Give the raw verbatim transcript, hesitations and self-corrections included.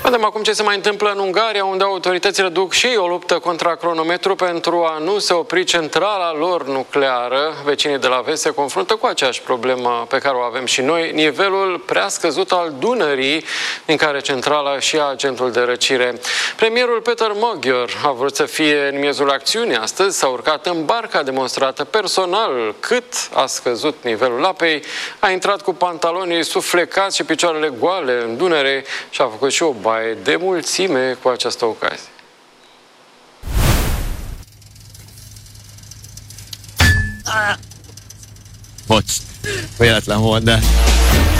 Vedem acum ce se mai întâmplă în Ungaria, unde autoritățile duc și o luptă contra cronometru pentru a nu se opri centrala lor nucleară. Vecinii de la vest se confruntă cu aceeași problemă pe care o avem și noi, nivelul prea scăzut al Dunării, din care centrala și agentul de răcire. Premierul Peter Magyar a vrut să fie în miezul acțiunii. Astăzi s-a urcat în barca demonstrată personal cât a scăzut nivelul apei, a intrat cu pantalonii suflecați și picioarele goale în Dunăre și a făcut și o baie de mulțime cu această ocazie. Bocs, véletlen volt, de